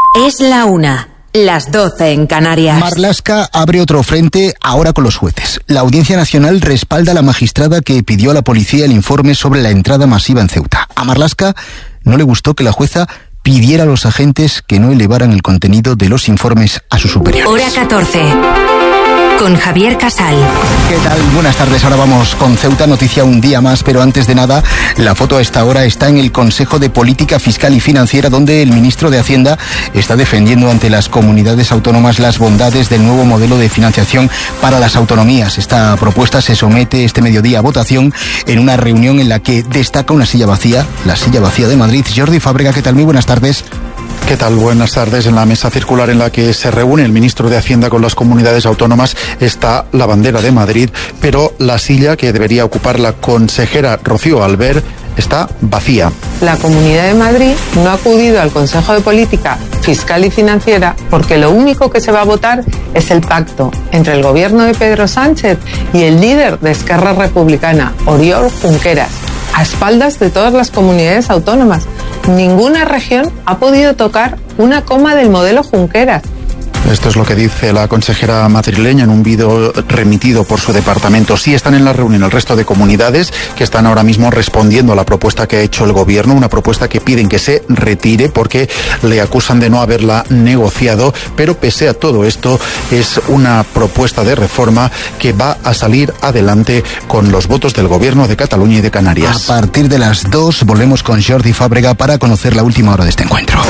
Es la 1, las 12 en Canarias. Marlaska abre otro frente ahora con los jueces. La Audiencia Nacional respalda a la magistrada que pidió a la policía el informe sobre la entrada masiva en Ceuta. A Marlaska no le gustó que la jueza pidiera a los agentes que no elevaran el contenido de los informes a sus superiores. Hora 14. Con Javier Casal. ¿Qué tal? Buenas tardes. Ahora vamos con Ceuta, noticia un día más, pero antes de nada, la foto a esta hora está en el Consejo de Política Fiscal y Financiera, donde el ministro de Hacienda está defendiendo ante las comunidades autónomas las bondades del nuevo modelo de financiación para las autonomías. Esta propuesta se somete este mediodía a votación en una reunión en la que destaca una silla vacía, la silla vacía de Madrid. Jordi Fábrega, ¿qué tal? Muy buenas tardes. ¿Qué tal? Buenas tardes. En la mesa circular en la que se reúne el ministro de Hacienda con las comunidades autónomas está la bandera de Madrid, pero la silla que debería ocupar la consejera Rocío Albert está vacía. La Comunidad de Madrid no ha acudido al Consejo de Política Fiscal y Financiera porque lo único que se va a votar es el pacto entre el gobierno de Pedro Sánchez y el líder de Esquerra Republicana, Oriol Junqueras, a espaldas de todas las comunidades autónomas. Ninguna región ha podido tocar una coma del modelo Junqueras. Esto es lo que dice la consejera madrileña en un vídeo remitido por su departamento. Sí están en la reunión el resto de comunidades que están ahora mismo respondiendo a la propuesta que ha hecho el gobierno, una propuesta que piden que se retire porque le acusan de no haberla negociado, pero pese a todo esto es una propuesta de reforma que va a salir adelante con los votos del gobierno de Cataluña y de Canarias. A partir de las 2 volvemos con Jordi Fábrega para conocer la última hora de este encuentro.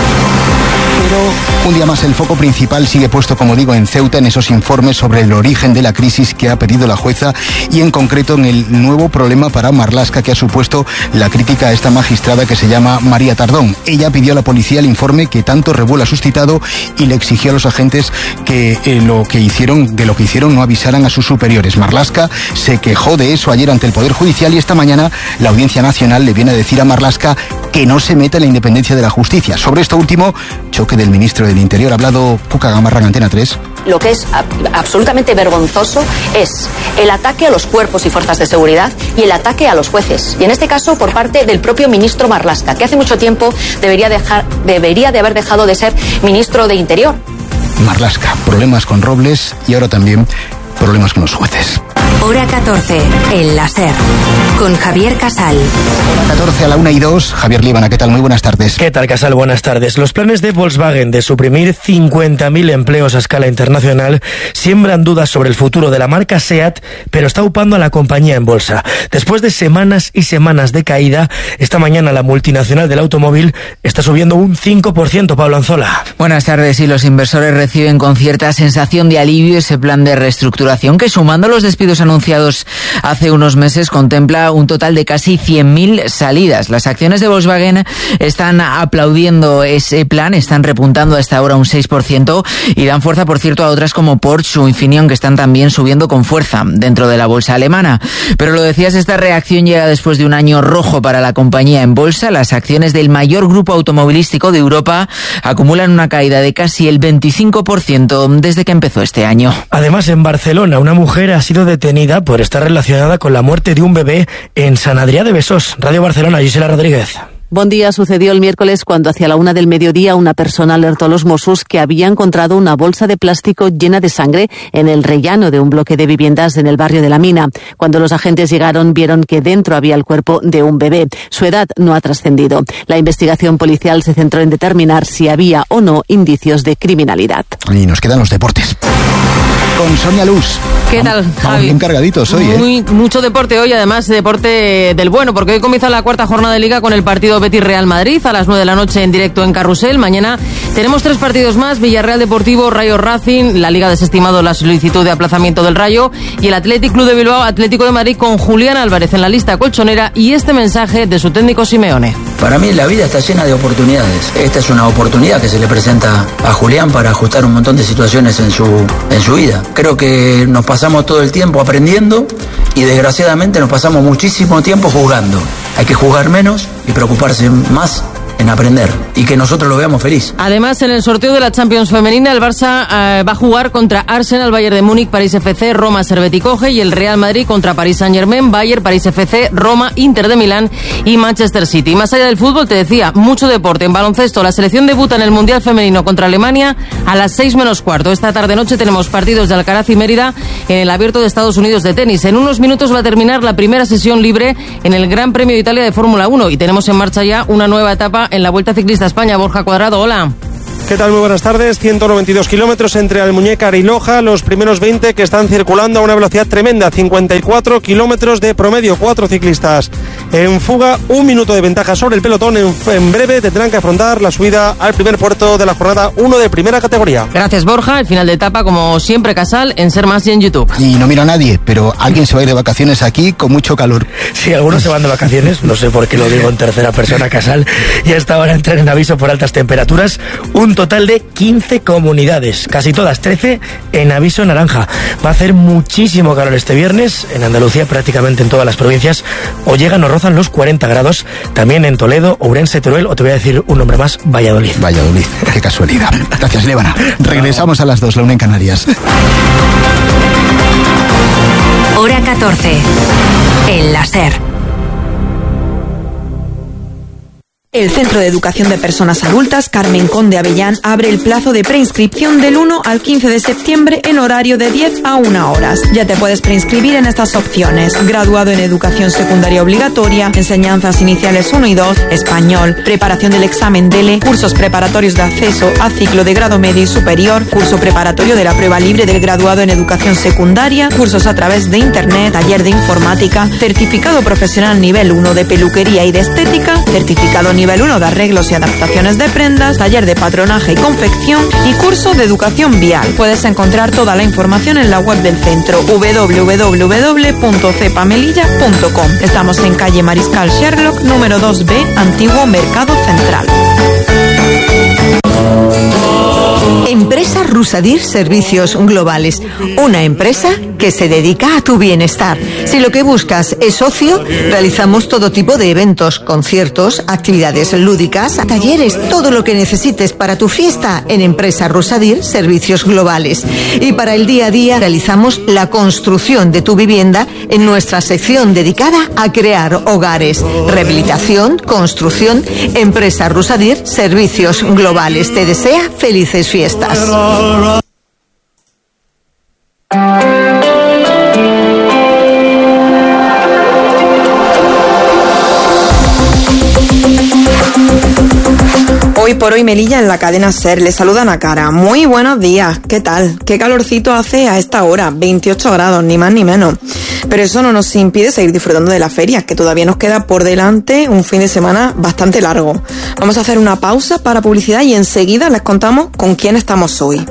Pero un día más el foco principal sigue puesto, como digo, en Ceuta, en esos informes sobre el origen de la crisis que ha pedido la jueza y en concreto en el nuevo problema para Marlaska que ha supuesto la crítica a esta magistrada que se llama María Tardón. Ella pidió a la policía el informe que tanto revuelo ha suscitado y le exigió a los agentes que de lo que hicieron no avisaran a sus superiores. Marlaska se quejó de eso ayer ante el Poder Judicial y esta mañana la Audiencia Nacional le viene a decir a Marlaska que no se meta en la independencia de la justicia. Sobre esto último, choque del ministro del Interior. Ha hablado Cuca Gamarra en Antena 3. Lo que es absolutamente vergonzoso es el ataque a los cuerpos y fuerzas de seguridad y el ataque a los jueces. Y en este caso por parte del propio ministro Marlaska, que hace mucho tiempo debería de haber dejado de ser ministro de Interior. Marlaska, problemas con Robles y ahora también problemas con los jueces. Hora 14, el láser, con Javier Casal. Hora 14 a la 1:02, Javier Líbana, ¿qué tal? Muy buenas tardes. ¿Qué tal, Casal? Buenas tardes. Los planes de Volkswagen de suprimir 50.000 empleos a escala internacional siembran dudas sobre el futuro de la marca SEAT, pero está upando a la compañía en bolsa. Después de semanas y semanas de caída, esta mañana la multinacional del automóvil está subiendo un 5%, Pablo Anzola. Buenas tardes, y los inversores reciben con cierta sensación de alivio ese plan de reestructuración que, sumando los despidos anunciados hace unos meses, contempla un total de casi 100.000 salidas. Las acciones de Volkswagen están aplaudiendo ese plan, están repuntando hasta ahora un 6% y dan fuerza, por cierto, a otras como Porsche o Infineon, que están también subiendo con fuerza dentro de la bolsa alemana. Pero lo decías, esta reacción llega después de un año rojo para la compañía en bolsa. Las acciones del mayor grupo automovilístico de Europa acumulan una caída de casi el 25% desde que empezó este año. Además, en Barcelona, una mujer ha sido detenida por estar relacionada con la muerte de un bebé en Sant Adrià de Besòs. Radio Barcelona, Gisela Rodríguez. Bon día. Sucedió el miércoles cuando hacia la 1 del mediodía una persona alertó a los Mossos que había encontrado una bolsa de plástico llena de sangre en el rellano de un bloque de viviendas en el barrio de La Mina. Cuando los agentes llegaron, vieron que dentro había el cuerpo de un bebé. Su edad no ha trascendido. La investigación policial se centró en determinar si había o no indicios de criminalidad. Y nos quedan los deportes. Con Sonia Luz. ¿Qué tal, Javi? Vamos bien cargaditos hoy, Mucho deporte hoy, además deporte del bueno, porque hoy comienza la cuarta jornada de Liga con el partido Betis-Real Madrid a las 9 de la noche en directo en Carrusel. Mañana tenemos 3 partidos más: Villarreal Deportivo, Rayo Racing. La Liga ha desestimado la solicitud de aplazamiento del Rayo, y el Athletic Club de Bilbao, Atlético de Madrid, con Julián Álvarez en la lista colchonera, y este mensaje de su técnico Simeone. Para mí la vida está llena de oportunidades. Esta es una oportunidad que se le presenta a Julián para ajustar un montón de situaciones en su vida. Creo que nos pasamos todo el tiempo aprendiendo y desgraciadamente nos pasamos muchísimo tiempo jugando. Hay que jugar menos y preocuparse más en aprender y que nosotros lo veamos feliz. Además, en el sorteo de la Champions femenina, el Barça va a jugar contra Arsenal, Bayern de Múnich, París FC, Roma, Servette, y el Real Madrid contra Paris Saint-Germain, Bayern, París FC, Roma, Inter de Milán y Manchester City. Más allá del fútbol, te decía, mucho deporte. En baloncesto, la selección debuta en el Mundial Femenino contra Alemania a las 6 menos cuarto. Esta tarde-noche tenemos partidos de Alcaraz y Mérida en el Abierto de Estados Unidos de tenis. En unos minutos va a terminar la primera sesión libre en el Gran Premio de Italia de Fórmula 1 y tenemos en marcha ya una nueva etapa en la Vuelta Ciclista a España. Borja Cuadrado, hola. ¿Qué tal? Muy buenas tardes. 192 kilómetros entre Almuñécar y Loja. Los primeros 20 que están circulando a una velocidad tremenda. 54 kilómetros de promedio. 4 ciclistas en fuga. 1 minuto de ventaja sobre el pelotón. En breve tendrán que afrontar la subida al primer puerto de la jornada 1 de primera categoría. Gracias, Borja. El final de etapa, como siempre, Casal, en Ser Más y en YouTube. Y no miro a nadie, pero alguien se va a ir de vacaciones aquí con mucho calor. Sí, algunos se van de vacaciones. No sé por qué lo digo en tercera persona, Casal. Y hasta ahora entran en aviso por altas temperaturas. Un total de 15 comunidades, casi todas 13 en aviso naranja. Va a hacer muchísimo calor este viernes, en Andalucía prácticamente en todas las provincias, o llegan o rozan los 40 grados, también en Toledo, Ourense, Teruel, o te voy a decir un nombre más, Valladolid. Valladolid, qué casualidad. Gracias, Lébana. Regresamos a las 2, la 1 en Canarias. Hora 14, en la SER. El Centro de Educación de Personas Adultas Carmen Conde Avellán abre el plazo de preinscripción del 1 al 15 de septiembre en horario de 10 a 1 horas. Ya te puedes preinscribir en estas opciones: graduado en Educación Secundaria Obligatoria, Enseñanzas Iniciales 1 y 2, Español, preparación del examen DELE, cursos preparatorios de acceso a ciclo de grado medio y superior, curso preparatorio de la prueba libre del graduado en Educación Secundaria, cursos a través de Internet, taller de informática, certificado profesional nivel 1 de peluquería y de estética, certificado nivel 1 de arreglos y adaptaciones de prendas, taller de patronaje y confección y curso de educación vial. Puedes encontrar toda la información en la web del centro www.cepamelilla.com. Estamos en calle Mariscal Sherlock, número 2B, Antiguo Mercado Central. Empresa Rusadir Servicios Globales, una empresa que se dedica a tu bienestar. Si lo que buscas es ocio, realizamos todo tipo de eventos, conciertos, actividades lúdicas, talleres, todo lo que necesites para tu fiesta en Empresa Rusadir Servicios Globales. Y para el día a día realizamos la construcción de tu vivienda en nuestra sección dedicada a crear hogares. Rehabilitación, construcción, Empresa Rusadir Servicios Globales. Te desea felices fiestas. Hoy por hoy Melilla en la cadena SER. Le saluda Ana Cara. Muy buenos días. ¿Qué tal? ¿Qué calorcito hace a esta hora? 28 grados, ni más ni menos. Pero eso no nos impide seguir disfrutando de la feria, que todavía nos queda por delante un fin de semana bastante largo. Vamos a hacer una pausa para publicidad y enseguida les contamos con quién estamos hoy.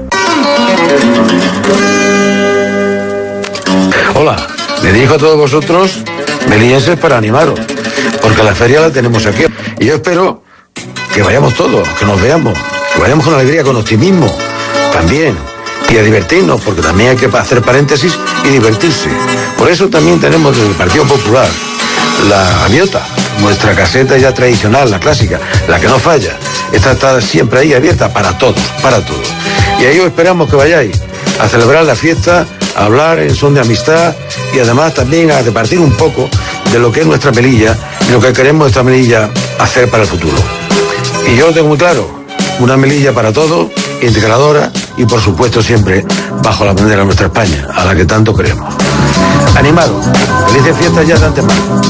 Hola, me dirijo a todos vosotros, melillenses, para animaros, porque la feria la tenemos aquí. Y yo espero que vayamos todos, que nos veamos, que vayamos con alegría, con optimismo, también, y a divertirnos, porque también hay que hacer paréntesis y divertirse. Por eso también tenemos desde el Partido Popular la gaviota, nuestra caseta ya tradicional, la clásica, la que no falla. Esta está siempre ahí abierta para todos, para todos. Y ahí os esperamos que vayáis a celebrar la fiesta, a hablar en son de amistad y además también a repartir un poco de lo que es nuestra Melilla y lo que queremos esta Melilla hacer para el futuro. Y yo lo tengo muy claro, una Melilla para todos, integradora y por supuesto siempre bajo la bandera de nuestra España, a la que tanto queremos. Animados, felices fiestas ya de antemano.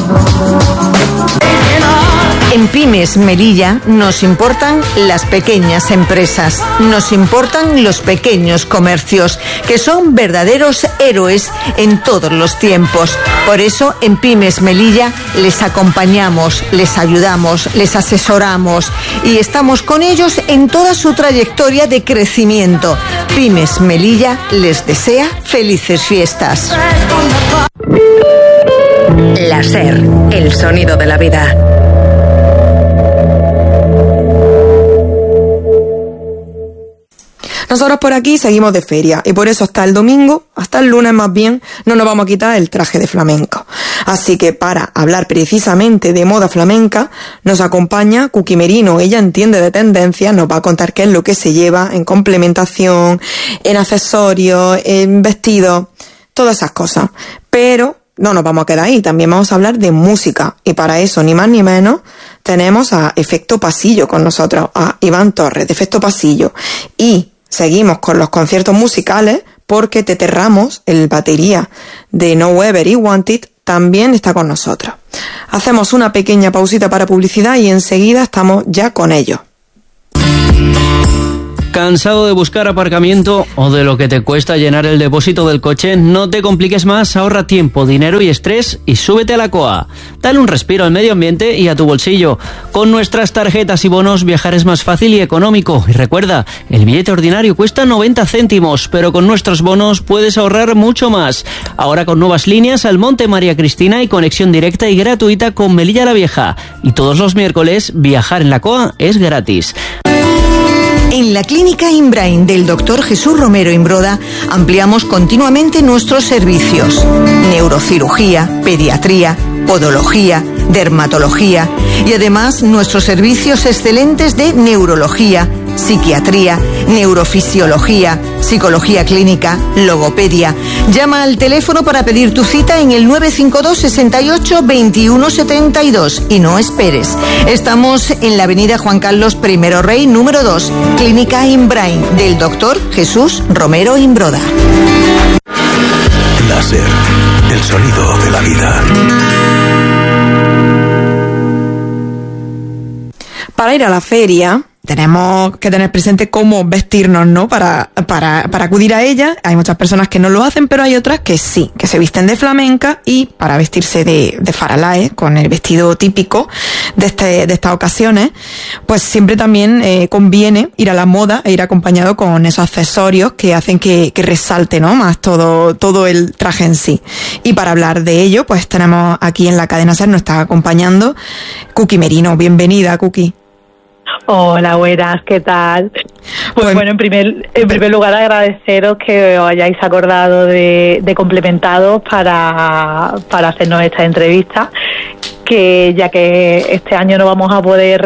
En Pymes Melilla nos importan las pequeñas empresas, nos importan los pequeños comercios, que son verdaderos héroes en todos los tiempos. Por eso en Pymes Melilla les acompañamos, les ayudamos, les asesoramos y estamos con ellos en toda su trayectoria de crecimiento. Pymes Melilla les desea felices fiestas. La SER, el sonido de la vida. Nosotros por aquí seguimos de feria y por eso hasta el domingo, hasta el lunes más bien, no nos vamos a quitar el traje de flamenco. Así que para hablar precisamente de moda flamenca, nos acompaña Cuqui Merino. Ella entiende de tendencias, nos va a contar qué es lo que se lleva en complementación, en accesorios, en vestidos, todas esas cosas. Pero no nos vamos a quedar ahí, también vamos a hablar de música. Y para eso, ni más ni menos, tenemos a Efecto Pasillo con nosotros, a Iván Torres de Efecto Pasillo. Y seguimos con los conciertos musicales porque Tete Ramos, el batería de No Ever y Wanted, también está con nosotros. Hacemos una pequeña pausita para publicidad y enseguida estamos ya con ellos. ¿Cansado de buscar aparcamiento o de lo que te cuesta llenar el depósito del coche? No te compliques más, ahorra tiempo, dinero y estrés y súbete a la COA. Dale un respiro al medio ambiente y a tu bolsillo. Con nuestras tarjetas y bonos viajar es más fácil y económico. Y recuerda, el billete ordinario cuesta 90 céntimos, pero con nuestros bonos puedes ahorrar mucho más. Ahora con nuevas líneas al Monte María Cristina y conexión directa y gratuita con Melilla la Vieja. Y todos los miércoles, viajar en la COA es gratis. En la Clínica Imbrain del Dr. Jesús Romero Imbroda ampliamos continuamente nuestros servicios. Neurocirugía, pediatría, podología, dermatología y además nuestros servicios excelentes de neurología, psiquiatría, neurofisiología, psicología clínica, logopedia. Llama al teléfono para pedir tu cita en el 952 68 21 72 y no esperes. Estamos en la avenida Juan Carlos I Rey, número 2, Clínica Imbrain del Dr. Jesús Romero Imbroda. Láser, el sonido de la vida. Para ir a la feria tenemos que tener presente cómo vestirnos, ¿no? Para acudir a ella. Hay muchas personas que no lo hacen, pero hay otras que sí, que se visten de flamenca y para vestirse de faralae, con el vestido típico de estas ocasiones, pues siempre también conviene ir a la moda e ir acompañado con esos accesorios que hacen que resalte, ¿no? Más todo el traje en sí. Y para hablar de ello, pues tenemos aquí en la cadena SER, nos está acompañando Cuqui Merino. Bienvenida, Cuqui. Hola, buenas, ¿qué tal? Pues bueno, en primer lugar agradeceros que os hayáis acordado de Complementados para hacernos esta entrevista, que ya que este año no vamos a poder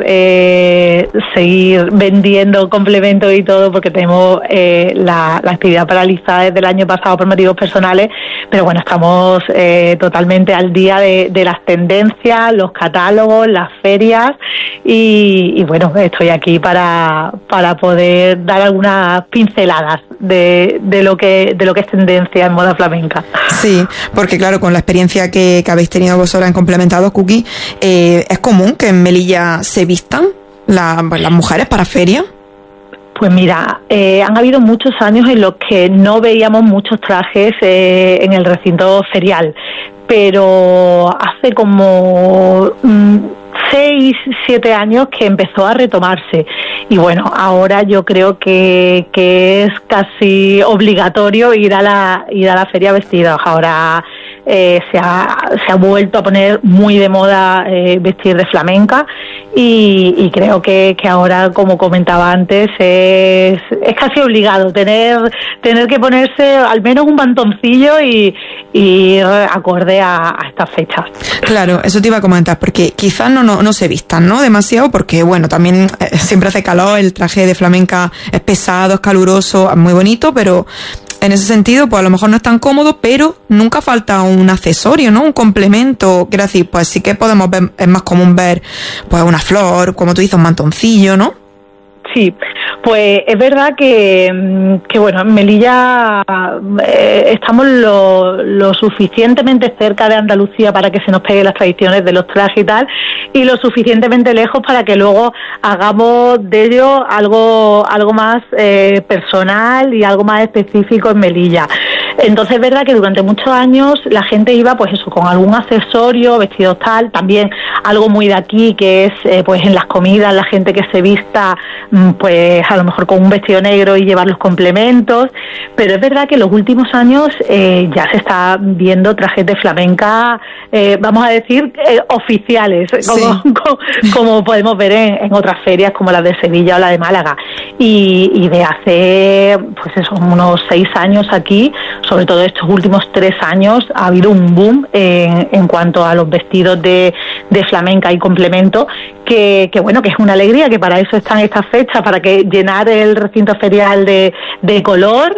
seguir vendiendo complementos y todo porque tenemos la actividad paralizada desde el año pasado por motivos personales, pero bueno, estamos totalmente al día de las tendencias, los catálogos, las ferias y bueno, estoy aquí para poder dar algunas pinceladas de lo que es tendencia en moda flamenca. Sí, porque claro, con la experiencia que habéis tenido vosotras en Complementados, Cuqui, ¿es común que en Melilla se vistan las mujeres para feria? Pues mira, han habido muchos años en los que no veíamos muchos trajes en el recinto ferial, pero hace como 6-7 años que empezó a retomarse y bueno, ahora yo creo que es casi obligatorio ir a la feria vestidos. Ahora se ha vuelto a poner muy de moda vestir de flamenca y creo que ahora, como comentaba antes, es casi obligado tener que ponerse al menos un mantoncillo y acorde a estas fechas. Claro, eso te iba a comentar, porque quizás no se vistan, ¿no? Demasiado, porque bueno, también siempre hace calor, el traje de flamenca es pesado, es caluroso, es muy bonito, pero en ese sentido, pues a lo mejor no es tan cómodo, pero nunca falta un accesorio, ¿no? Un complemento. Quiero decir, pues sí que podemos ver, es más común ver pues una flor, como tú dices, un mantoncillo, ¿no? Sí, pues es verdad que bueno, en Melilla estamos lo suficientemente cerca de Andalucía para que se nos peguen las tradiciones de los trajes y tal, y lo suficientemente lejos para que luego hagamos de ello algo más personal y algo más específico en Melilla. Entonces es verdad que durante muchos años la gente iba pues eso, con algún accesorio, vestidos tal, también algo muy de aquí que es pues en las comidas la gente que se vista pues a lo mejor con un vestido negro y llevar los complementos, pero es verdad que en los últimos años ya se está viendo trajes de flamenca, vamos a decir oficiales, como podemos ver en otras ferias como las de Sevilla o la de Málaga. y de hace, pues eso, unos 6 años aquí, sobre todo estos últimos 3 años, ha habido un boom en cuanto a los vestidos de flamenca y complemento, que bueno, que es una alegría, que para eso están estas fechas, para que llenar el recinto ferial de color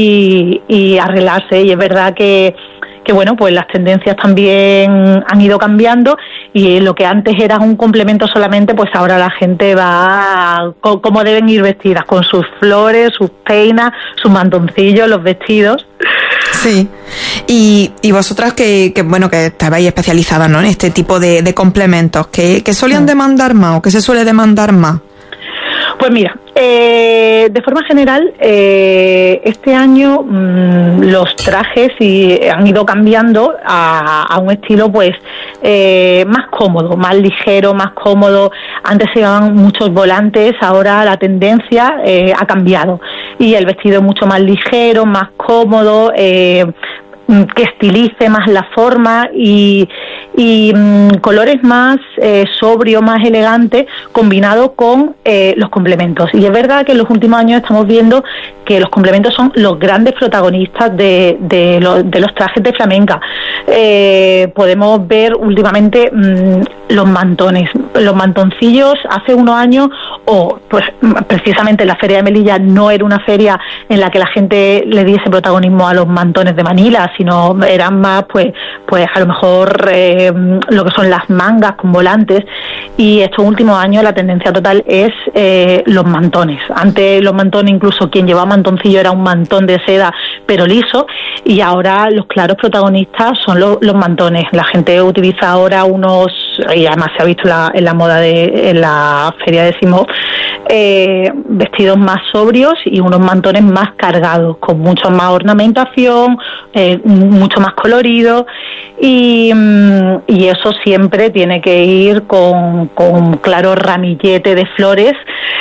y arreglarse. Y es verdad que bueno, pues las tendencias también han ido cambiando, y lo que antes era un complemento solamente, pues ahora la gente va como deben ir vestidas, con sus flores, sus peinas, sus mantoncillos, los vestidos. Sí. Y vosotras que bueno, que estabais especializadas, ¿no?, en este tipo de complementos, ¿que solían demandar más o que se suele demandar más? Pues mira, de forma general, este año los trajes han ido cambiando a un estilo pues más cómodo, más ligero, más cómodo. Antes se llevaban muchos volantes, ahora la tendencia ha cambiado y el vestido es mucho más ligero, más cómodo, que estilice más la forma y colores más sobrios, más elegantes, combinados con los complementos. Y es verdad que en los últimos años estamos viendo que los complementos son los grandes protagonistas de los trajes de flamenca. Podemos ver últimamente los mantones, los mantoncillos. Hace unos años, pues precisamente la Feria de Melilla no era una feria en la que la gente le diese protagonismo a los mantones de Manila, sino eran más pues a lo mejor lo que son las mangas con volantes, y estos últimos años la tendencia total es los mantones. Antes los mantones, incluso quien llevaba mantoncillo era un mantón de seda pero liso, y ahora los claros protagonistas son los mantones. La gente utiliza ahora unos, y además se ha visto en la moda en la feria de Simó, vestidos más sobrios y unos mantones más cargados, con mucha más ornamentación, mucho más colorido, y eso siempre tiene que ir con claro ramillete de flores,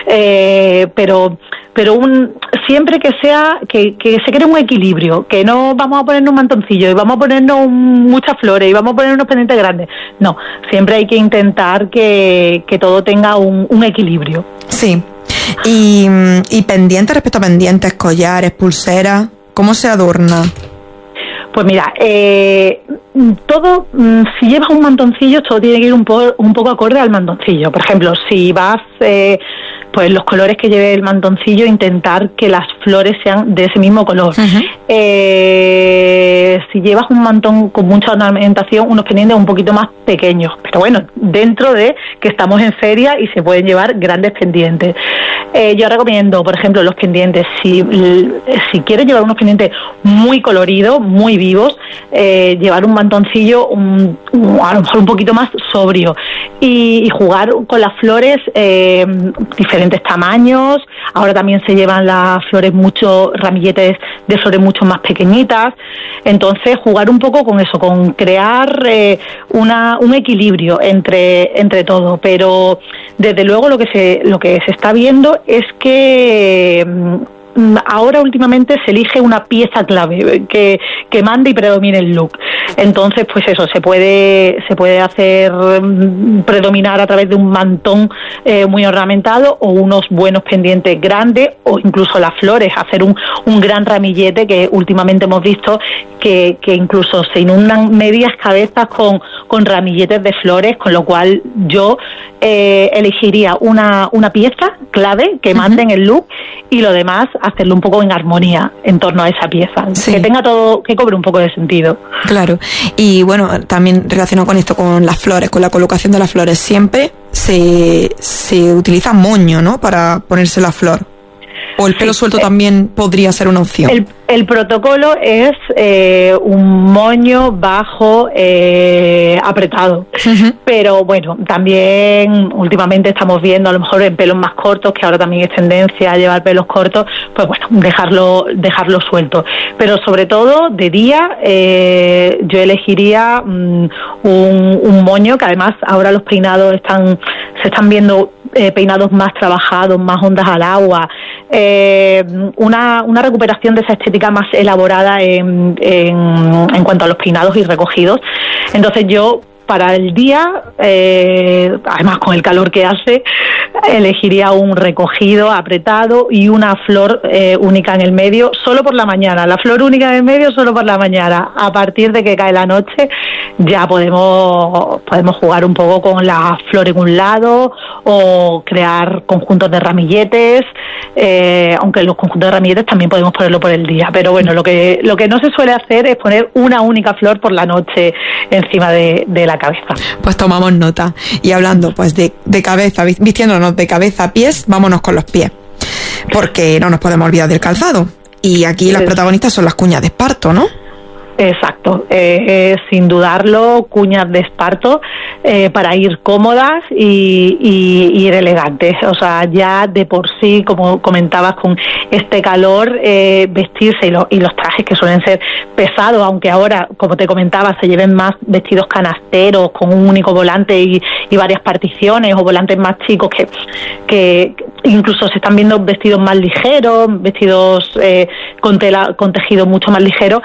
pero siempre que se cree un equilibrio, que no vamos a ponernos un mantoncillo y vamos a ponernos muchas flores y vamos a poner unos pendientes grandes. No, siempre hay que intentar que todo tenga un equilibrio. Sí. Y pendientes, respecto a pendientes, collares, pulseras, ¿cómo se adorna? Pues mira, todo, si llevas un mantoncillo, todo tiene que ir un poco acorde al mantoncillo. Por ejemplo, si vas, pues los colores que lleve el mantoncillo, intentar que las flores sean de ese mismo color. Uh-huh. Si llevas un mantón con mucha ornamentación, unos pendientes un poquito más pequeños, pero bueno, dentro de que estamos en feria y se pueden llevar grandes pendientes. Yo recomiendo, por ejemplo, los pendientes, si quieres llevar unos pendientes muy coloridos, muy vivos, llevar un mantoncillo a lo mejor un poquito más sobrio, y jugar con las flores, diferentes tamaños. Ahora también se llevan las flores, ramilletes de flores mucho más pequeñitas. Entonces, jugar un poco con eso, con crear un equilibrio entre todo. Pero desde luego lo que se está viendo es que ahora últimamente se elige una pieza clave que mande y predomine el look. Entonces, pues eso, se puede hacer predominar a través de un mantón muy ornamentado, o unos buenos pendientes grandes, o incluso las flores, hacer un gran ramillete, que últimamente hemos visto que incluso se inundan medias cabezas con ramilletes de flores, con lo cual yo elegiría una pieza clave que mande en el look, y lo demás hacerlo un poco en armonía en torno a esa pieza, sí, que tenga todo, que cobre un poco de sentido. Claro. Y bueno, también relacionado con esto, con las flores, con la colocación de las flores, siempre se utiliza moño, ¿no?, para ponerse la flor. ¿O el pelo suelto también podría ser una opción? El protocolo es un moño bajo, apretado. Uh-huh. Pero bueno, también últimamente estamos viendo, a lo mejor en pelos más cortos, que ahora también es tendencia a llevar pelos cortos, pues bueno, dejarlo suelto. Pero sobre todo, de día, yo elegiría un moño, que además ahora los peinados se están viendo peinados más trabajados, más ondas al agua, una recuperación de esa estética más elaborada en cuanto a los peinados y recogidos. Entonces yo para el día, además con el calor que hace, elegiría un recogido, apretado y una flor única en el medio, solo por la mañana. La flor única en el medio solo por la mañana. A partir de que cae la noche ya podemos jugar un poco con la flor en un lado o crear conjuntos de ramilletes, aunque los conjuntos de ramilletes también podemos ponerlo por el día. Pero bueno, lo que no se suele hacer es poner una única flor por la noche encima de la cabeza. Pues tomamos nota. Y hablando pues de cabeza, vistiéndonos de cabeza a pies, vámonos con los pies, porque no nos podemos olvidar del calzado. Y aquí las protagonistas son las cuñas de esparto, ¿no? Exacto, sin dudarlo, cuñas de esparto para ir cómodas y ir elegantes. O sea, ya de por sí, como comentabas, con este calor, vestirse y los trajes que suelen ser pesados, aunque ahora, como te comentaba, se lleven más vestidos canasteros con un único volante y varias particiones, o volantes más chicos que incluso se están viendo vestidos más ligeros, vestidos con tejido mucho más ligero.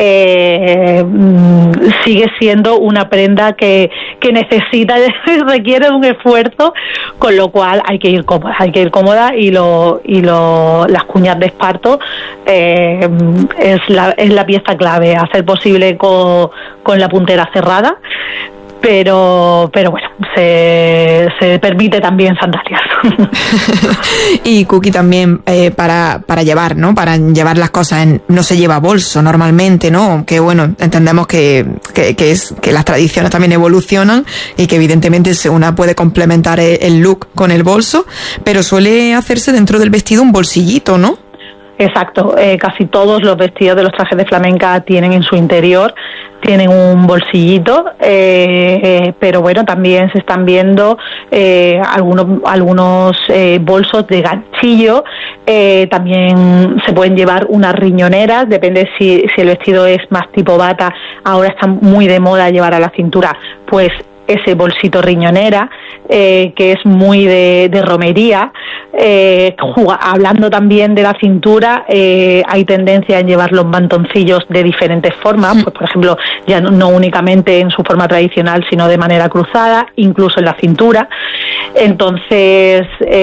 Sigue siendo una prenda que necesita y requiere un esfuerzo, con lo cual hay que ir cómoda y las cuñas de esparto es la pieza clave, hacer posible con la puntera cerrada, pero bueno, se permite también sandalias. Y Cookie también para llevar, ¿no? Para llevar las cosas no se lleva bolso normalmente, ¿no? Aunque bueno, entendemos que las tradiciones también evolucionan y que evidentemente una puede complementar el look con el bolso, pero suele hacerse dentro del vestido un bolsillito, ¿no? Exacto, casi todos los vestidos de los trajes de flamenca tienen en su interior, tienen un bolsillito, pero bueno, también se están viendo algunos bolsos de ganchillo, también se pueden llevar unas riñoneras, depende si el vestido es más tipo bata. Ahora está muy de moda llevar a la cintura pues ese bolsito riñonera, que es muy de romería. Hablando también de la cintura, hay tendencia en llevar los mantoncillos de diferentes formas, pues por ejemplo, ya no únicamente en su forma tradicional, sino de manera cruzada, incluso en la cintura. Entonces,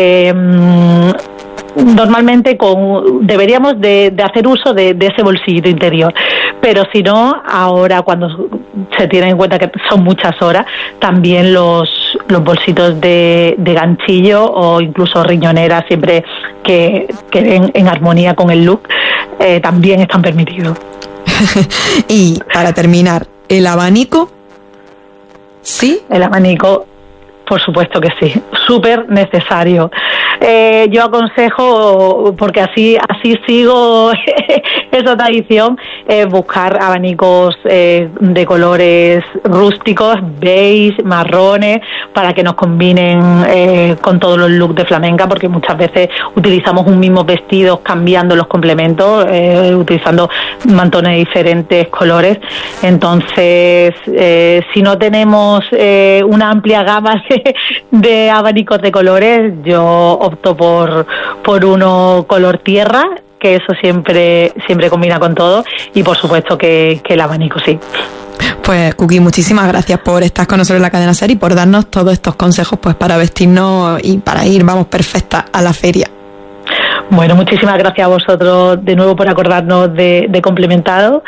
normalmente deberíamos de hacer uso de ese bolsillito interior, pero si no, ahora cuando se tiene en cuenta que son muchas horas, también los bolsitos de ganchillo o incluso riñoneras, siempre que queden en armonía con el look, también están permitidos. Y para terminar, ¿el abanico? ¿Sí? El abanico, por supuesto que sí, súper necesario. Yo aconsejo, porque así sigo esa tradición, buscar abanicos de colores rústicos, beige, marrones, para que nos combinen con todos los looks de flamenca, porque muchas veces utilizamos un mismo vestido cambiando los complementos, utilizando mantones de diferentes colores. Entonces, si no tenemos una amplia gama de abanicos de colores, yo opto por uno color tierra, que eso siempre combina con todo, y por supuesto que el abanico sí. Pues Cookie, muchísimas gracias por estar con nosotros en la cadena SER y por darnos todos estos consejos pues para vestirnos y para ir, perfecta a la feria. Bueno, muchísimas gracias a vosotros de nuevo por acordarnos de complementado.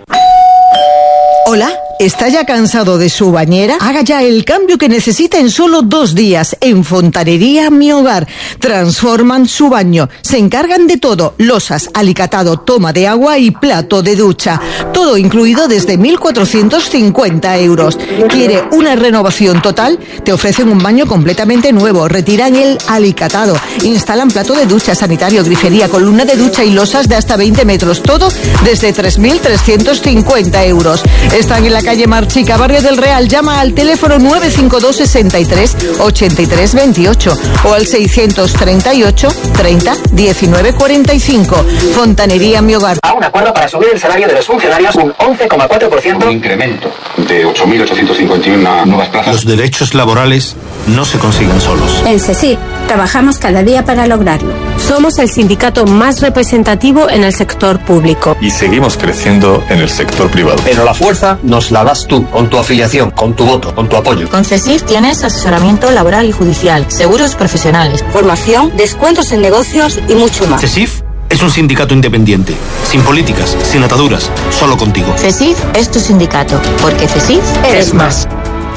Hola, ¿está ya cansado de su bañera? Haga ya el cambio que necesita en solo 2 días. En Fontanería Mi Hogar. Transforman su baño. Se encargan de todo. Losas, alicatado, toma de agua y plato de ducha. Todo incluido desde 1.450 euros. ¿Quiere una renovación total? Te ofrecen un baño completamente nuevo. Retiran el alicatado. Instalan plato de ducha, sanitario, grifería, columna de ducha y losas de hasta 20 metros. Todo desde 3.350 euros. Están en la calle Marchica, Barrio del Real. Llama al teléfono 952 63 83 28 o al 638 30 19 45. Fontanería Mi Hogar. A un acuerdo para subir el salario de los funcionarios un 11,4%. Un incremento de 8.851 nuevas plazas. Los derechos laborales no se consiguen solos. En CSIC Trabajamos cada día para lograrlo. Somos el sindicato más representativo en el sector público. Y seguimos creciendo en el sector privado. Pero la fuerza nos la das tú, con tu afiliación, con tu voto, con tu apoyo. Con CESIF tienes asesoramiento laboral y judicial, seguros profesionales, formación, descuentos en negocios y mucho más. CESIF es un sindicato independiente, sin políticas, sin ataduras, solo contigo. CESIF es tu sindicato, porque CESIF eres más.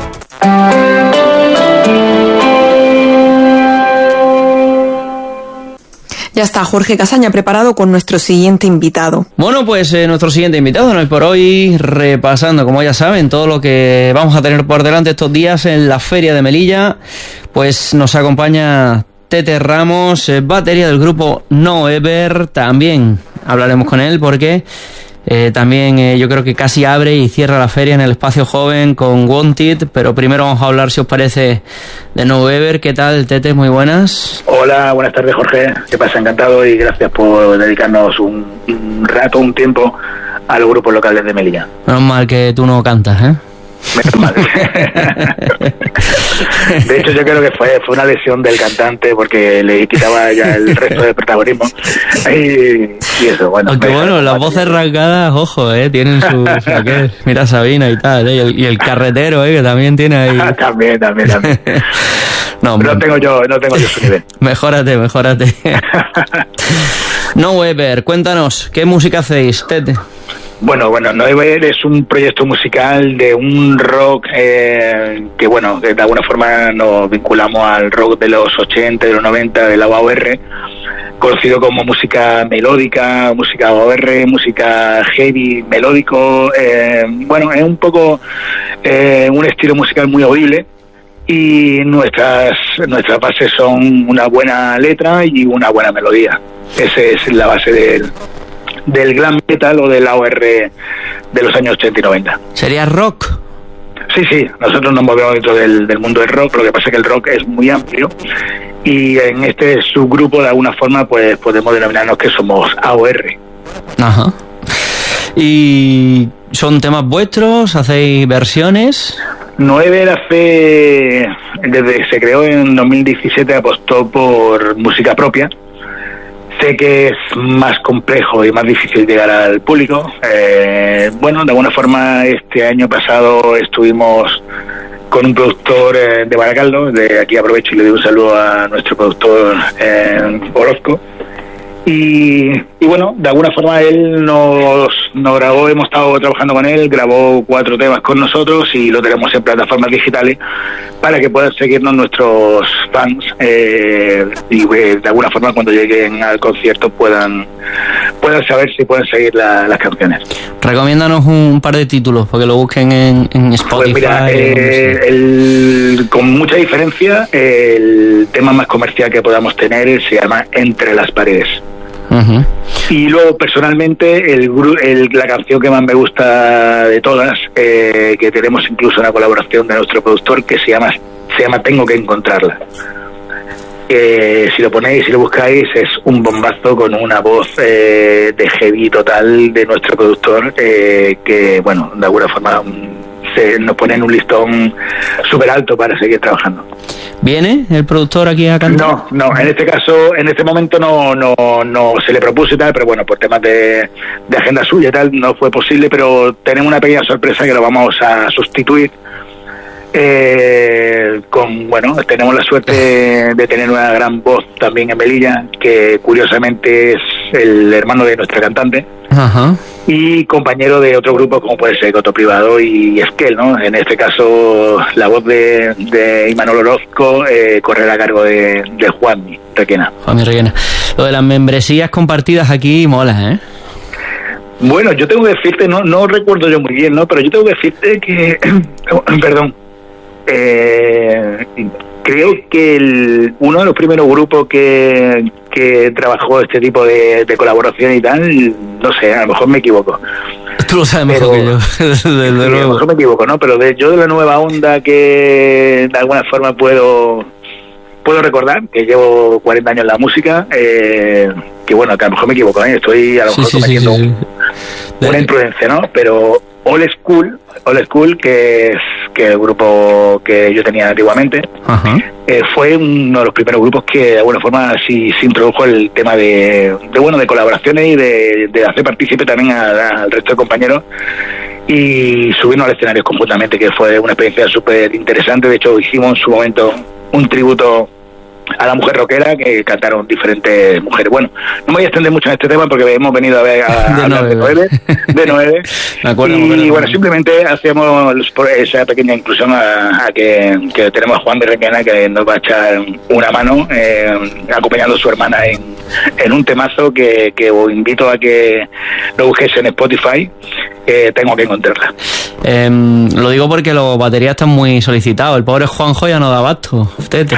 Ya está Jorge Casaña preparado con nuestro siguiente invitado. Bueno, pues nuestro siguiente invitado, hoy por hoy, repasando, como ya saben, todo lo que vamos a tener por delante estos días en la Feria de Melilla, pues nos acompaña Tete Ramos, batería del grupo No Ever. También hablaremos con él porque también yo creo que casi abre y cierra la feria en el espacio joven con Wanted, pero primero vamos a hablar, si os parece, de No Ever. ¿Qué tal, Tete? Muy buenas. Hola, buenas tardes, Jorge. ¿Qué pasa? Encantado y gracias por dedicarnos un rato, un tiempo a los grupos locales de Melilla. Menos mal que tú no cantas, ¿eh? Menos mal. De hecho, yo creo que fue una lesión del cantante porque le quitaba ya el resto de protagonismo. Y eso, bueno. Aunque bueno, las voces rasgadas, ojo, tienen su aquel. Mira Sabina y tal, y el carretero, que también tiene ahí. También. No tengo yo su nivel. Mejórate. No Ever, cuéntanos, ¿qué música hacéis, Tete? Bueno, No Ever es un proyecto musical de un rock que de alguna forma nos vinculamos al rock de los 80, de los 90, de la AOR, conocido como música melódica, música AOR, música heavy, melódico. Es un poco un estilo musical muy audible. Y nuestras bases son una buena letra y una buena melodía. Esa es la base del glam metal o del AOR de los años 80 y 90. ¿Sería rock? Sí, nosotros nos movemos dentro del mundo del rock, lo que pasa es que el rock es muy amplio y en este subgrupo de alguna forma pues podemos denominarnos que somos AOR. Ajá. ¿Y son temas vuestros? ¿Hacéis versiones? No Ever desde que se creó en 2017 apostó por música propia. Sé que es más complejo y más difícil llegar al público. De alguna forma este año pasado estuvimos con un productor de Baracaldo. De aquí aprovecho y le doy un saludo a nuestro productor Orozco. Y de alguna forma él nos grabó, hemos estado trabajando con él, grabó 4 temas con nosotros y lo tenemos en plataformas digitales para que puedan seguirnos nuestros fans y de alguna forma cuando lleguen al concierto puedan saber si pueden seguir las canciones. Recomiéndanos un par de títulos para que lo busquen en Spotify. Pues mira, con mucha diferencia, el tema más comercial que podamos tener se llama Entre las paredes. Uh-huh. Y luego personalmente la canción que más me gusta de todas, que tenemos incluso una colaboración de nuestro productor que se llama Tengo que encontrarla. Si lo ponéis, si lo buscáis, es un bombazo con una voz de heavy total de nuestro productor que de alguna forma nos pone en un listón súper alto para seguir trabajando. ¿Viene el productor aquí a cantar? No, en este caso, en este momento no se le propuso y tal, pero por temas de agenda suya y tal no fue posible, pero tenemos una pequeña sorpresa que lo vamos a sustituir tenemos la suerte de tener una gran voz también en Melilla, que curiosamente es el hermano de nuestra cantante. Ajá. Y compañero de otro grupo como puede ser Coto Privado y Esquel, ¿no? En este caso la voz de Imanol Orozco correrá a cargo de Juanmi Requena. Lo de las membresías compartidas aquí mola, ¿eh? Bueno, yo tengo que decirte, no recuerdo yo muy bien, ¿no? Pero yo tengo que decirte que perdón, creo que uno de los primeros grupos que trabajó este tipo de colaboración y tal, no sé, a lo mejor me equivoco. Tú lo sabes mejor que yo, desde luego. A lo mejor me equivoco, ¿no? Pero yo de la nueva onda que de alguna forma puedo recordar, que llevo 40 años en la música, que a lo mejor me equivoco, estoy a lo mejor cometiendo una imprudencia, ¿no? Pero Old School, que es el grupo que yo tenía antiguamente. Fue uno de los primeros grupos que de alguna forma sí se introdujo el tema de colaboraciones y de hacer partícipe también al resto de compañeros y subirnos al escenario conjuntamente, que fue una experiencia súper interesante. De hecho, hicimos en su momento un tributo a la mujer rockera, que cantaron diferentes mujeres. Bueno, no me voy a extender mucho en este tema porque hemos venido a ver a hablar de 9. Y bueno, simplemente hacemos por esa pequeña inclusión a que tenemos a Juan de Requena, que nos va a echar una mano acompañando a su hermana en un temazo que os invito a que lo busquéis en Spotify. Tengo que encontrarla. Lo digo porque los baterías están muy solicitados. El pobre Juanjo ya no da abasto.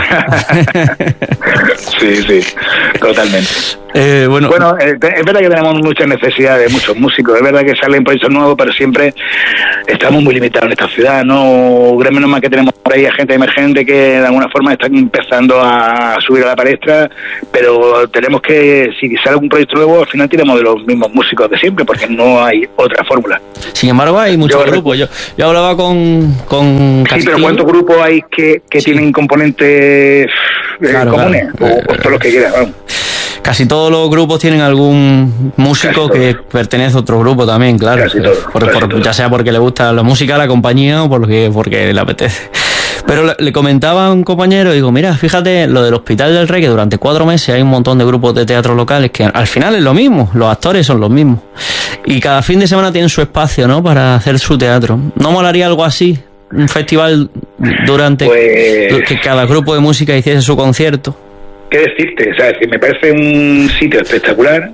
Sí, totalmente. Bueno, es verdad que tenemos muchas necesidades, muchos músicos. Es verdad que salen proyectos nuevos, pero siempre estamos muy limitados en esta ciudad. No, menos mal que tenemos por ahí a gente emergente que de alguna forma están empezando a subir a la palestra, pero tenemos que, si sale un proyecto nuevo, al final tiramos de los mismos músicos de siempre, porque no hay otra fórmula. Sin embargo, hay muchos grupos. Yo hablaba con sí, pero ¿cuántos grupos hay que tienen componentes comunes? Claro. O todos los que quieran, vamos. Casi todos los grupos tienen algún músico que pertenece a otro grupo también, claro. Ya sea porque le gusta la música, la compañía o porque le apetece. Pero le comentaba a un compañero, digo, mira, fíjate lo del Hospital del Rey, que durante 4 meses hay un montón de grupos de teatro locales que al final es lo mismo, los actores son los mismos. Y cada fin de semana tienen su espacio, ¿no?, para hacer su teatro. ¿No molaría algo así? Un festival que cada grupo de música hiciese su concierto. ¿Qué decirte? O sea, me parece un sitio espectacular.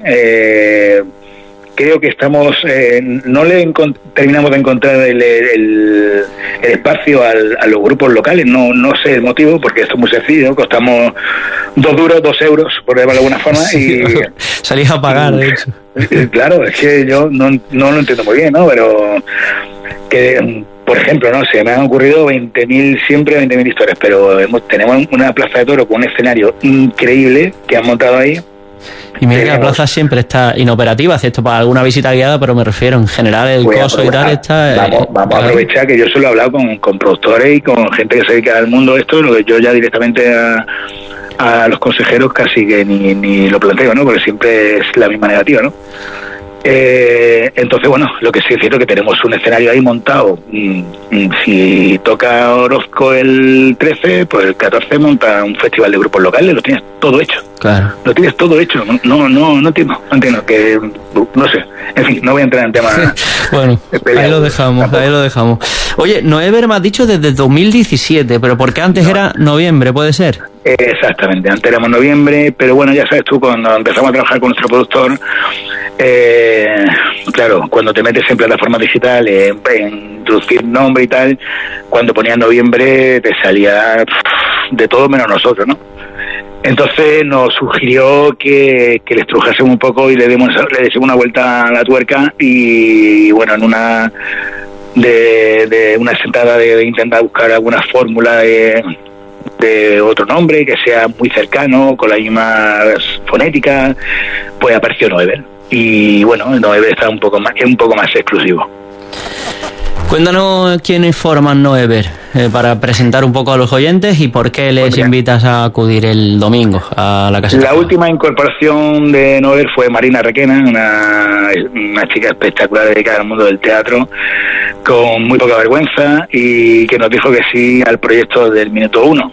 Creo que estamos no terminamos de encontrar el espacio a los grupos locales. No sé el motivo, porque esto es muy sencillo. Costamos 2 duros, 2 euros, por decirlo de alguna forma. Y salís a pagar, de hecho. Claro, es que yo no lo entiendo muy bien, ¿no? Pero que, por ejemplo, no sé, me han ocurrido 20.000 historias, pero tenemos una plaza de toro con un escenario increíble que han montado ahí. Y mira que la plaza siempre está inoperativa, excepto para alguna visita guiada, pero me refiero en general el coso y tal está... Vamos a aprovechar que yo solo he hablado con productores y con gente que se dedica al mundo de esto, lo que yo ya directamente a los consejeros casi que ni lo planteo, ¿no? Porque siempre es la misma negativa, ¿no? Entonces, bueno, lo que sí es cierto es que tenemos un escenario ahí montado. Si toca Orozco el 13, pues el 14 monta un festival de grupos locales, lo tienes todo hecho. Claro. Lo tienes todo hecho. No entiendo que, no sé. En fin, no voy a entrar en temas. Bueno, ahí lo dejamos. Oye, Noever me has dicho desde 2017, pero porque antes era noviembre, ¿puede ser? Exactamente, antes éramos noviembre, pero bueno, ya sabes tú, cuando empezamos a trabajar con nuestro productor, claro, cuando te metes en plataformas digitales, en introducir nombre y tal, cuando ponías noviembre te salía de todo menos nosotros, ¿no? Entonces nos sugirió que le estrujásemos un poco y le demos una vuelta a la tuerca y bueno, en una sentada de intentar buscar alguna fórmula de otro nombre que sea muy cercano, con las mismas fonéticas, pues apareció Noever. Y bueno, Noever está un poco más exclusivo. Cuéntanos quiénes forman Noever, para presentar un poco a los oyentes y por qué les invitas a acudir el domingo a la caseta. La última incorporación de Noever fue Marina Requena, una chica espectacular dedicada al mundo del teatro, con muy poca vergüenza y que nos dijo que sí al proyecto del minuto 1.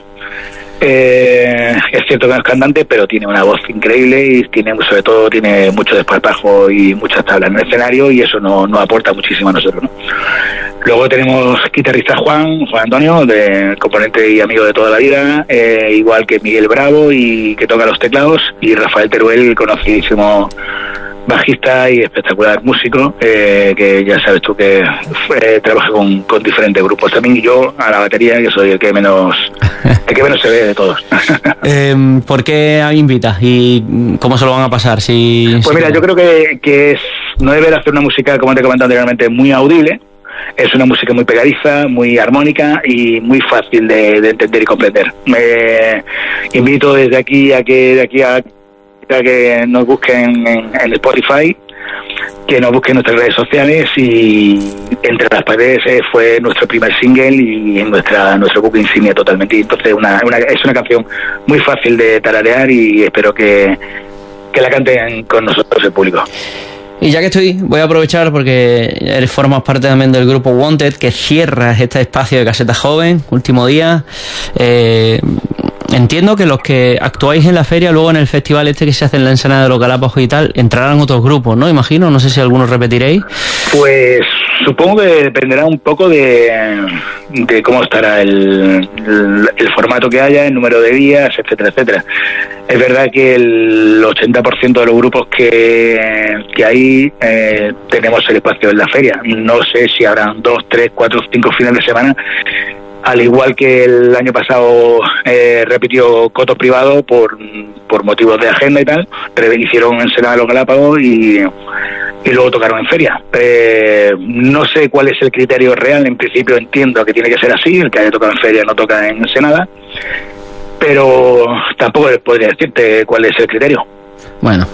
Es cierto que no es cantante, pero tiene una voz increíble y sobre todo tiene mucho desparpajo y muchas tablas en el escenario, y eso nos aporta muchísimo a nosotros, ¿no? Luego tenemos guitarrista Juan Antonio, de componente y amigo de toda la vida, igual que Miguel Bravo, y que toca los teclados, y Rafael Teruel, conocidísimo bajista y espectacular músico, que ya sabes tú que trabaja con diferentes grupos. También yo a la batería, que soy el que menos se ve de todos. ¿Por qué invitas y cómo se lo van a pasar? Pues mira, yo creo que no debe hacer una música, como te he comentado anteriormente, muy audible. Es una música muy pegadiza, muy armónica y muy fácil de entender y comprender. Me invito desde aquí a que nos busquen en Spotify, que nos busquen en nuestras redes sociales, y Entre las paredes fue nuestro primer single y nuestro buque insignia totalmente. Y entonces es una canción muy fácil de tararear y espero que la canten con nosotros el público. Y ya que estoy, voy a aprovechar porque formas parte también del grupo Wanted, que cierra este espacio de Caseta Joven, último día. Entiendo que los que actuáis en la feria, luego en el festival este que se hace en la Ensenada de los Galápagos y tal, entrarán otros grupos, ¿no? Imagino, no sé si algunos repetiréis. Pues supongo que dependerá un poco de cómo estará el formato que haya, el número de días, etcétera, etcétera. Es verdad que el 80% de los grupos que hay tenemos el espacio en la feria. No sé si habrán 2, 3, 4, 5 fines de semana. Al igual que el año pasado repitió Coto Privado por motivos de agenda y tal, hicieron en Ensenada de los Galápagos y luego tocaron en feria. No sé cuál es el criterio real, en principio entiendo que tiene que ser así, el que haya tocado en feria no toca en Ensenada, pero tampoco podría decirte cuál es el criterio. Bueno,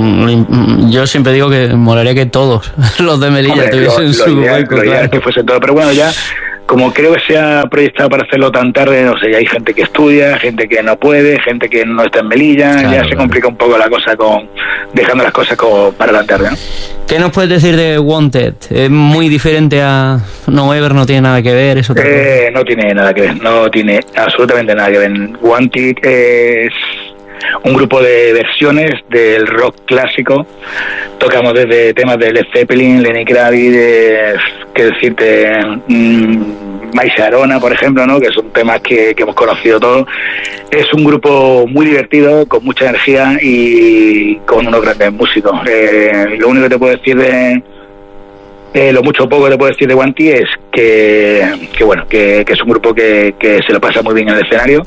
yo siempre digo que molaría que todos los de Melilla tuviesen su hueco. Lo ideal es que fuesen todos, pero bueno, ya como creo que se ha proyectado para hacerlo tan tarde, no sé, ya hay gente que estudia, gente que no puede, gente que no está en Melilla, claro, ya se complica un poco la cosa dejando las cosas como para la tarde, ¿no? ¿Qué nos puedes decir de Wanted? ¿Es muy diferente a No Ever? ¿No tiene nada que ver? ¿Es otra cosa? No tiene nada que ver, no tiene absolutamente nada que ver. Wanted es un grupo de versiones del rock clásico. Tocamos desde temas de Led Zeppelin, Lenny Kravitz, qué decirte, Maisa Arona, por ejemplo, ¿no? Que son temas que hemos conocido todos. Es un grupo muy divertido, con mucha energía y con unos grandes músicos. Lo único que te puedo decir lo mucho o poco que te puedo decir de Wanty es que es un grupo que se lo pasa muy bien en el escenario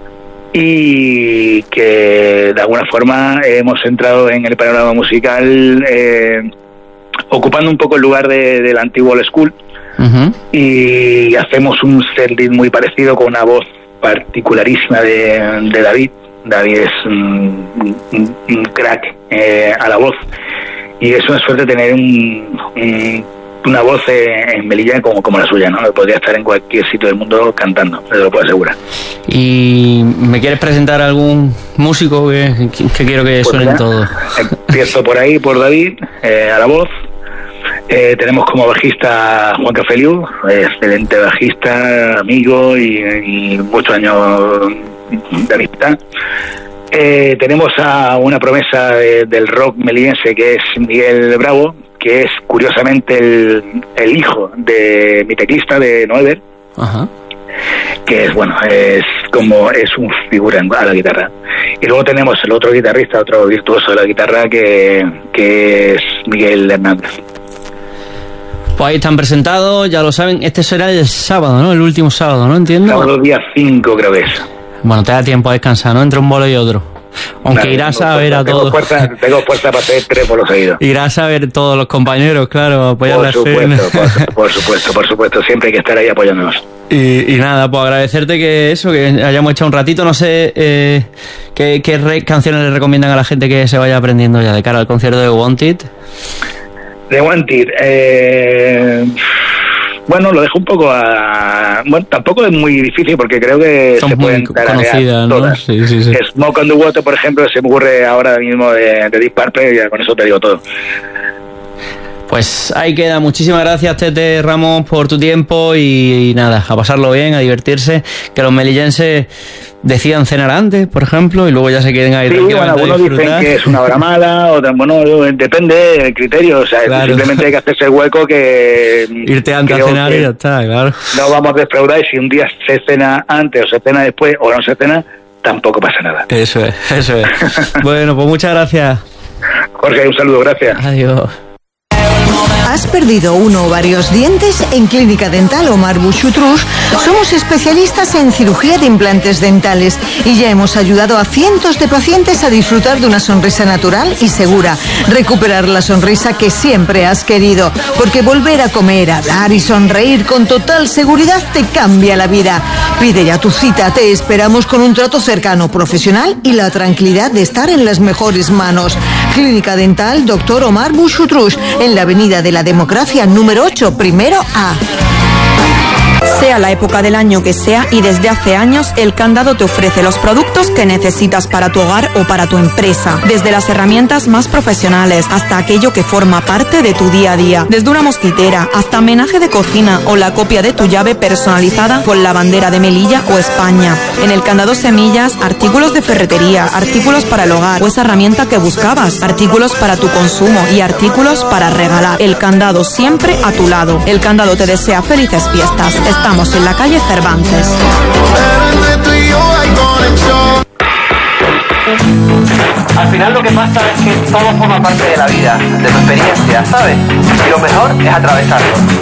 y que de alguna forma hemos entrado en el panorama musical ocupando un poco el lugar del antiguo old school. Uh-huh. Y hacemos un setlist muy parecido con una voz particularísima de David. David es un crack a la voz y es una suerte tener una voz en Melilla como la suya, ¿no? Podría estar en cualquier sitio del mundo cantando, te lo puedo asegurar. ¿Y me quieres presentar algún músico que quiero que pues suenen todos? Empiezo por ahí, por David, a la voz. Tenemos como bajista Juan Cafeliu, excelente bajista, amigo y muchos años de amistad. Tenemos a una promesa del rock melillense que es Miguel Bravo, que es curiosamente el hijo de mi teclista de No Ever. Ajá. Que es un figura a la guitarra. Y luego tenemos el otro guitarrista, otro virtuoso de la guitarra que es Miguel Hernández. Pues ahí están presentados, ya lo saben. Este será el sábado, ¿no? El último sábado, ¿no? Entiendo. Sábado día 5 creo que es. Bueno, te da tiempo a descansar, ¿no? Entre un bolo y otro. Aunque claro, irás a ver a todos. Tengo fuerza para hacer 3 bolos seguidos. Irás a ver todos los compañeros, claro, a apoyar la escena. Por supuesto. Siempre hay que estar ahí apoyándonos. Y nada, pues agradecerte que hayamos echado un ratito. No sé qué canciones le recomiendan a la gente que se vaya aprendiendo ya de cara al concierto de Wanted. De Wanted, bueno, lo dejo un poco tampoco es muy difícil porque creo que son se pueden conocidas, ¿no? todas. Sí. Smoke on the Water, por ejemplo, se me ocurre ahora mismo de Deep Purple, y ya con eso te digo todo. Pues ahí queda. Muchísimas gracias, Tete Ramos, por tu tiempo y nada, a pasarlo bien, a divertirse, que los melillenses decidan cenar antes, por ejemplo, y luego ya se queden ahí. Sí, bueno, algunos dicen que es una hora mala, otros, bueno, depende del criterio, o sea, claro. Simplemente hay que hacerse el hueco que irte antes a cenar y ya está, claro. No vamos a defraudar, y si un día se cena antes o se cena después o no se cena, tampoco pasa nada. Eso es. Bueno, pues muchas gracias. Jorge, un saludo, gracias. Adiós. ¿Has perdido uno o varios dientes? En Clínica Dental Omar Bouchoutrouche somos especialistas en cirugía de implantes dentales y ya hemos ayudado a cientos de pacientes a disfrutar de una sonrisa natural y segura. Recuperar la sonrisa que siempre has querido, porque volver a comer, hablar y sonreír con total seguridad te cambia la vida. Pide ya tu cita, te esperamos con un trato cercano, profesional y la tranquilidad de estar en las mejores manos. Clínica Dental Dr. Omar Bouchoutrouche, en la Avenida de la Democracia número 8, primero A. Sea la época del año que sea y desde hace años, El Candado te ofrece los productos que necesitas para tu hogar o para tu empresa. Desde las herramientas más profesionales hasta aquello que forma parte de tu día a día. Desde una mosquitera hasta menaje de cocina o la copia de tu llave personalizada con la bandera de Melilla o España. En El Candado Semillas, artículos de ferretería, artículos para el hogar o esa herramienta que buscabas, artículos para tu consumo y artículos para regalar. El Candado siempre a tu lado. El Candado te desea felices fiestas. Estamos en la calle Cervantes. Al final lo que pasa es que todo forma parte de la vida, de tu experiencia, ¿sabes? Y lo mejor es atravesarlo.